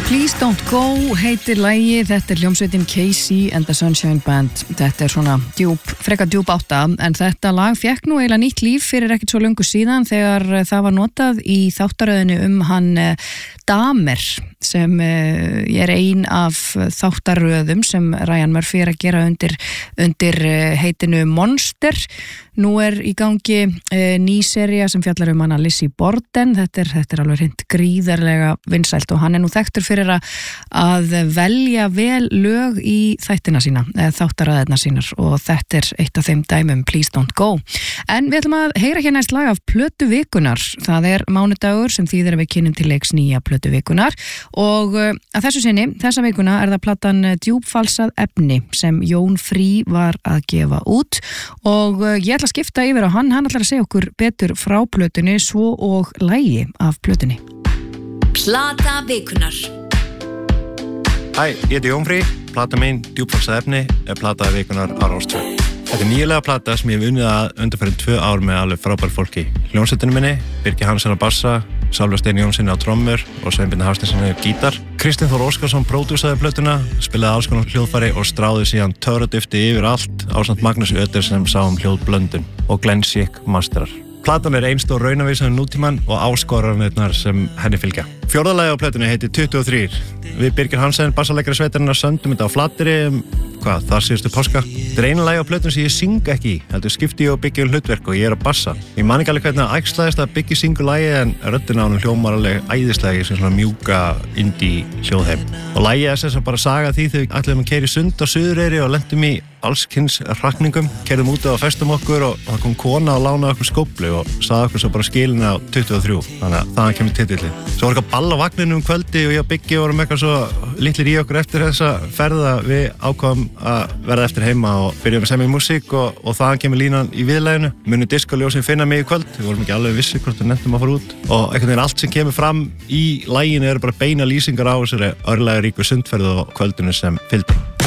Please Don't Go heitir lagi, þetta hljómsveitin KC and the Sunshine Band. Þetta svona frekar djúp átta, en þetta lag fékk nú eiginlega nýtt líf fyrir ekkert svo löngu síðan þegar það var notað í þáttaröðinu hann Dahmer, sem er ein af þáttaröðum sem Ryan Murphy að gera undir heitinu Monster. Nú í gangi ný sería sem fjallar hana Lizzie Borden. Þetta er alveg hreint gríðarlega vinsælt og hann nú þekktur fyrir að velja vel lög í þættina sína, þáttaröðina sínar, og þetta eitt af þeim dæmum, Please Don't Go. En við ætlum að heyra hérna næst lag af plötu vikunar. Það mánudagur sem þýðir að við kynnum til leiks nýja plötu vikunar og að þessu sinni, þessa vikuna það platan Djúpfalsað efni sem Jón Frí var að gefa út og ég ætla að skipta yfir á hann ætlar að segja okkur betur frá plötunni svo og lagi af plötunni. Plata vikunar. Hæ, ég heiti Jón Frí, plata mín Djúpfalsað efni plata vikunar á Rás 2. Þetta nýjulega plata sem ég hef unnið að undanfarin 2 ár með alveg frábær fólki. Hljómsveitinu minni, Birgir Hansen á bassa, Sálfur Steini Jónssoni á trommur og Sveinbjörn Hafsteinsson á gítar. Kristinn Þór Óskarsson pródúsaði plötuna, spilaði alls konar hljóðfæri og stráði síðan töfradufti yfir allt ásamt Magnús Ötter sem sá hljóðblöndun og Glenn Schick masterar. Platan raunastór raunavísa nútímann og áskoranirnar sem henni fylgja. Fjórða lagi á plötunni heitir 23. Við Birgir Hansen, bassaleikari sveitarinnar, söndum þetta á Flateyri þar síðustu páska. Þetta eina lagi á plötunni sem ég syng ekki í, heldur skipti ég og Biggi hlutverk og ég að bassa. Ég man ekki alveg hvernig það æxlaðist að Biggi syngur lagi en röddin á honum hljómar alveg æðislega sem svona mjúka indie hljóðheim. Og lagið þess að bara saga því þegar við ætluðum að keyra í sund á Suðureyri og lentum í allskins hrakningum, keyrðum út og festum okkur og það kom kona og lánaði okkur skóplu og sagði okkur svo bara skilin á 23, þannig að það kemur titillinn. Svo var eitthvað ball á vagninum kvöldi og ég og Biggi vorum eitthvað svo litlir í okkur eftir þessa ferð að við ákváðum að verða eftir heima og byrjum að semja músík og það kemur línan í viðlaginu. Muni diskoljósin finna mig í kvöld, við vorum ekki alveg vissi hvort við nefndum að fara út og einhvern veginn allt sem kemur fram í laginu bara beina lýsingar á þessari örlægaríku sundferð og kvöldinu sem fylgdi.